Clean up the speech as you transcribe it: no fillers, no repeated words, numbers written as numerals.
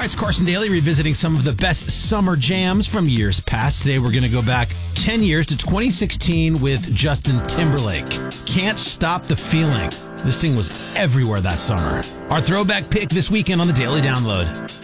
right, it's Carson Daly revisiting some of the best summer jams from years past. Today we're going to go back 10 years to 2016 with Justin Timberlake. Can't Stop the Feeling. This thing was everywhere that summer. Our throwback pick this weekend on the Daily Download.